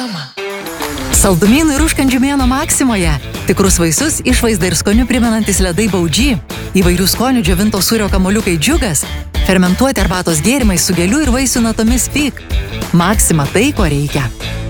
Reklama. Saldumynų ir užkandžių mėnuo Maksimoje. Tikrus vaisius, išvaizdą ir skonių primenantis ledai Baudži, įvairių skonių džiovinto sūrio kamuoliukai Džiugas, fermentuoti arbatos gėrimai su gėlių ir vaisių natomis Fig. Maksima tai, ko reikia.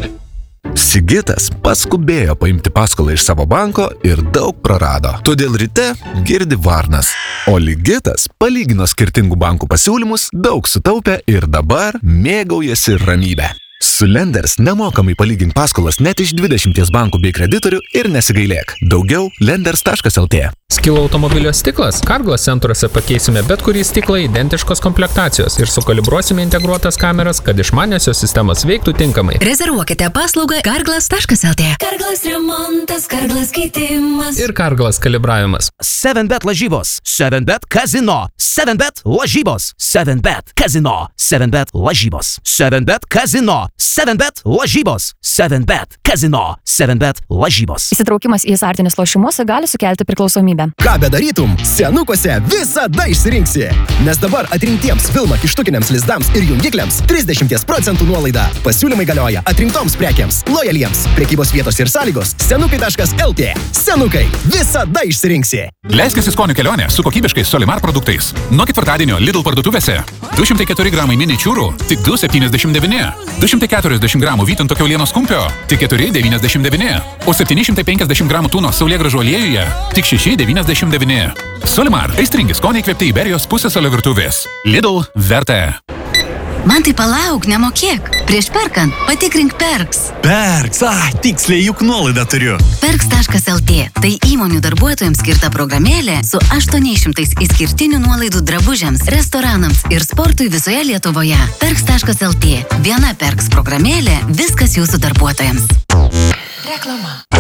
Sigitas paskubėjo paimti paskolą iš savo banko ir daug prarado. Todėl ryte girdi varnas. O Ligitas palygino skirtingų bankų pasiūlymus, daug sutaupė ir dabar mėgaujasi ramybę. Su Lenders nemokamai palygink paskolas net iš 20 bankų bei kreditorių ir nesigailėk. Daugiau lenders.lt. Skilo automobilio stiklas? Carglass centruose pakeisime bet kurį stiklą identiškos komplektacijos ir sukalibruosime integruotas kameras, kad išmaniosios sistemos veiktų tinkamai. Rezervuokite paslaugą Carglass.lt. Carglass remontas, Carglass keitimas ir Carglass kalibravimas. 7bet lažybos, 7bet kazino, 7bet lažybos, 7bet kazino, 7bet lažybos, 7bet kazino, 7bet lažybos, 7bet kazino, 7bet lažybos. Įsitraukimas į azartinius lošimus gali sukelti priklausomybę. Ką bedarytum, senukuose visada išsirinksi. Nes dabar atrinktiems Vilma kištukiniams lizdams ir jungikliams 30% nuolaida. Pasiūlymai galioja atrinktoms prekiams, lojaliems. Prekybos vietos ir sąlygos senukai.lt. Senukai visada išsirinksi. Leiskis į skonių kelionę su kokybiškais Solimar produktais. Nuo ketvirtadienio Lidl parduotuvėse 204 gramai miničiūrų tik 2,79. 240 gramų vytinto kiaulienos kumpio tik 4,99. O 750 gramų tūno saulėgrąžų aliejuje tik 6,99. Solimar – aistringi skoniai įkvėpti Iberijos pusiasalio virtuvės. Lidl verta. Man tai palauk, nemokėk. Prieš perkant patikrink Perks. Perks, tiksliai juk nuolaidą turiu. Perks.lt – tai įmonių darbuotojams skirta programėlė su 800 išskirtinių nuolaidų drabužiams, restoranams ir sportui visoje Lietuvoje. Perks.lt – viena Perks programėlė, viskas jūsų darbuotojams. Reklama.